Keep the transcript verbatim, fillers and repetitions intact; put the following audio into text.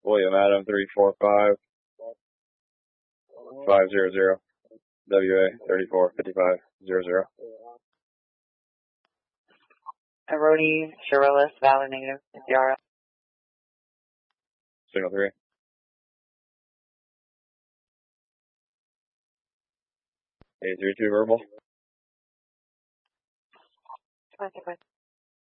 William Adam three four five five zero zero. W A thirty-four fifty-five zero zero. Aroni, Shirillis, Valor Native, Yara. Signal three. eight three two verbal. Consequence.